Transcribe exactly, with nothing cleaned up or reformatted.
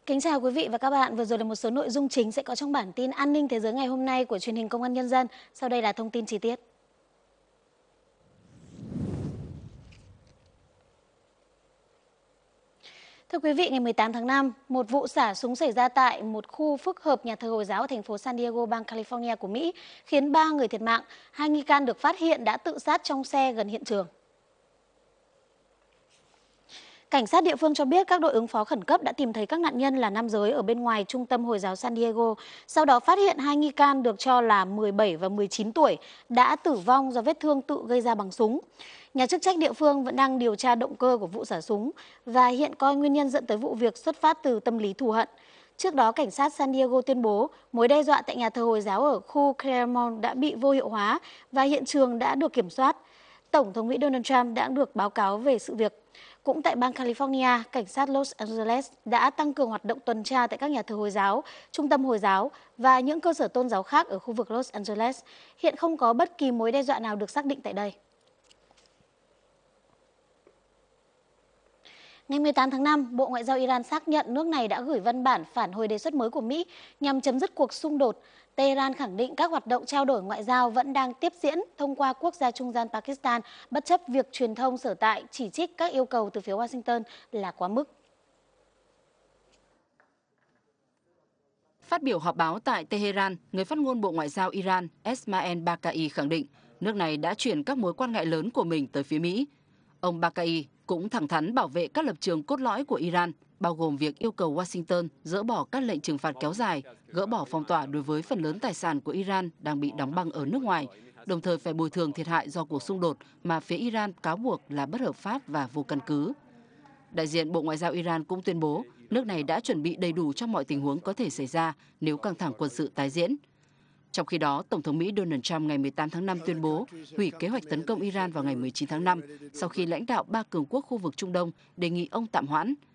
Kính chào quý vị và các bạn. Vừa rồi là một số nội dung chính sẽ có trong bản tin an ninh thế giới ngày hôm nay của truyền hình Công an Nhân dân. Sau đây là thông tin chi tiết. Thưa quý vị, ngày mười tám tháng năm, một vụ xả súng xảy ra tại một khu phức hợp nhà thờ Hồi giáo ở thành phố San Diego, bang California của Mỹ, khiến ba người thiệt mạng. Hai nghi can được phát hiện đã tự sát trong xe gần hiện trường. Cảnh sát địa phương cho biết các đội ứng phó khẩn cấp đã tìm thấy các nạn nhân là nam giới ở bên ngoài trung tâm Hồi giáo San Diego. Sau đó phát hiện hai nghi can được cho là mười bảy và mười chín tuổi đã tử vong do vết thương tự gây ra bằng súng. Nhà chức trách địa phương vẫn đang điều tra động cơ của vụ xả súng và hiện coi nguyên nhân dẫn tới vụ việc xuất phát từ tâm lý thù hận. Trước đó, cảnh sát San Diego tuyên bố mối đe dọa tại nhà thờ Hồi giáo ở khu Claremont đã bị vô hiệu hóa và hiện trường đã được kiểm soát. Tổng thống Mỹ Donald Trump đã được báo cáo về sự việc. Cũng tại bang California, cảnh sát Los Angeles đã tăng cường hoạt động tuần tra tại các nhà thờ Hồi giáo, trung tâm Hồi giáo và những cơ sở tôn giáo khác ở khu vực Los Angeles. Hiện không có bất kỳ mối đe dọa nào được xác định tại đây. Ngày mười tám tháng năm, Bộ Ngoại giao Iran xác nhận nước này đã gửi văn bản phản hồi đề xuất mới của Mỹ nhằm chấm dứt cuộc xung đột. Tehran khẳng định các hoạt động trao đổi ngoại giao vẫn đang tiếp diễn thông qua quốc gia trung gian Pakistan, bất chấp việc truyền thông sở tại chỉ trích các yêu cầu từ phía Washington là quá mức. Phát biểu họp báo tại Tehran, người phát ngôn Bộ Ngoại giao Iran Esmail Bakai khẳng định nước này đã chuyển các mối quan ngại lớn của mình tới phía Mỹ. Ông Bakai cũng thẳng thắn bảo vệ các lập trường cốt lõi của Iran, bao gồm việc yêu cầu Washington dỡ bỏ các lệnh trừng phạt kéo dài, gỡ bỏ phong tỏa đối với phần lớn tài sản của Iran đang bị đóng băng ở nước ngoài, đồng thời phải bồi thường thiệt hại do cuộc xung đột mà phía Iran cáo buộc là bất hợp pháp và vô căn cứ. Đại diện Bộ Ngoại giao Iran cũng tuyên bố nước này đã chuẩn bị đầy đủ cho mọi tình huống có thể xảy ra nếu căng thẳng quân sự tái diễn. Trong khi đó, Tổng thống Mỹ Donald Trump ngày mười tám tháng năm tuyên bố hủy kế hoạch tấn công Iran vào ngày mười chín tháng năm sau khi lãnh đạo ba cường quốc khu vực Trung Đông đề nghị ông tạm hoãn,